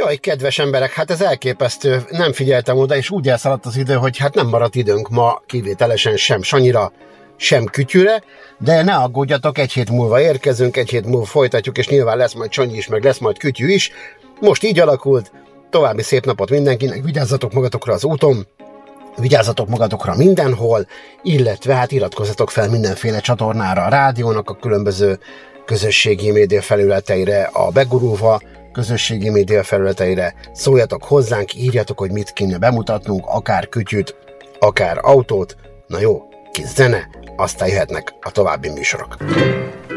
Jaj, kedves emberek, hát ez elképesztő, nem figyeltem oda, és úgy elszaladt az idő, hogy hát nem maradt időnk ma kivételesen sem Sanyira, sem Kütyűre, de ne aggódjatok, egy hét múlva érkezünk, egy hét múlva folytatjuk, és nyilván lesz majd Sanyi is, meg lesz majd Kütyű is. Most így alakult, további szép napot mindenkinek, vigyázzatok magatokra az úton, vigyázzatok magatokra mindenhol, illetve hát iratkozzatok fel mindenféle csatornára, a rádiónak a különböző közösségi média felületeire, a Begurulva közösségi média felületeire, szóljatok hozzánk, írjatok, hogy mit kéne bemutatnunk, akár Kütyűt, akár autót, na jó, kis zene, aztán jöhetnek a további műsorok.